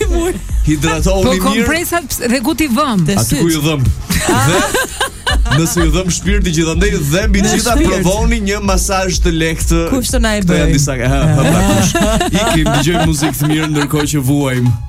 Hidratohuni mirë. Po kompresat dhe ku ti vëm? Aty ku ju dhëm. Dhe nëse ju dhëm shpirti gjithandej dhe mbi gjitha provoni një masazh të lehtë. Kush të na e Këto janë bëj? disa ikim dëgjoj muzikë të mirë ndërkohë që vuajmë.